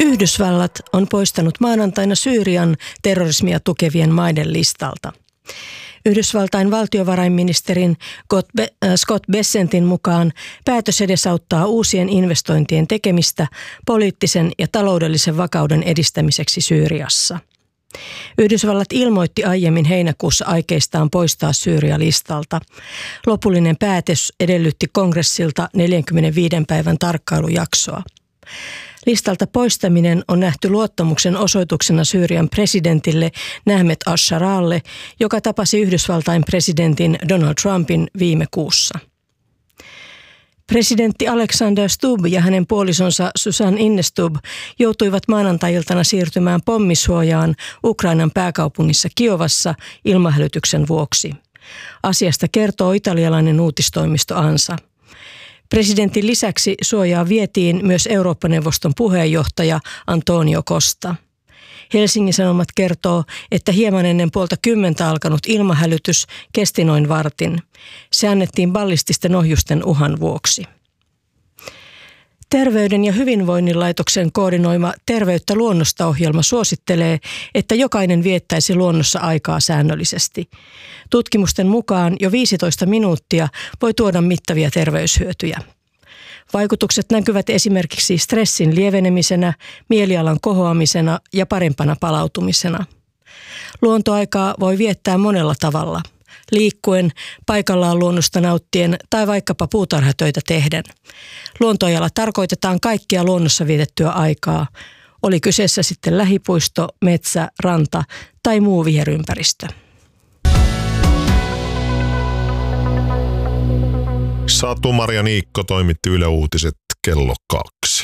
Yhdysvallat on poistanut maanantaina Syyrian terrorismia tukevien maiden listalta. Yhdysvaltain valtiovarainministerin Scott Bessentin mukaan päätös edesauttaa uusien investointien tekemistä poliittisen ja taloudellisen vakauden edistämiseksi Syyriassa. Yhdysvallat ilmoitti aiemmin heinäkuussa aikeistaan poistaa Syyria listalta. Lopullinen päätös edellytti kongressilta 45 päivän tarkkailujaksoa. Listalta poistaminen on nähty luottamuksen osoituksena Syyrian presidentille Mehmet al-Sharalle, joka tapasi Yhdysvaltain presidentin Donald Trumpin viime kuussa. Presidentti Alexander Stubb ja hänen puolisonsa Susan Innestubb joutuivat maanantai-iltana siirtymään pommisuojaan Ukrainan pääkaupungissa Kiovassa ilmahälytyksen vuoksi. Asiasta kertoo italialainen uutistoimisto ANSA. Presidentin lisäksi suojaa vietiin myös Eurooppa-neuvoston puheenjohtaja Antonio Costa. Helsingin Sanomat kertoo, että hieman ennen 9:30 alkanut ilmahälytys kesti noin vartin. Se annettiin ballististen ohjusten uhan vuoksi. Terveyden ja hyvinvoinnin laitoksen koordinoima Terveyttä luonnosta -ohjelma suosittelee, että jokainen viettäisi luonnossa aikaa säännöllisesti. Tutkimusten mukaan jo 15 minuuttia voi tuoda mittavia terveyshyötyjä. Vaikutukset näkyvät esimerkiksi stressin lievenemisenä, mielialan kohoamisena ja parempana palautumisena. Luontoaikaa voi viettää monella tavalla. Liikkuen, paikallaan luonnosta nauttien tai vaikkapa puutarhatöitä tehden. Luontoajalla tarkoitetaan kaikkia luonnossa vietettyä aikaa. Oli kyseessä sitten lähipuisto, metsä, ranta tai muu viherympäristö. Satu Maria Niikko toimitti Yle Uutiset kello 2.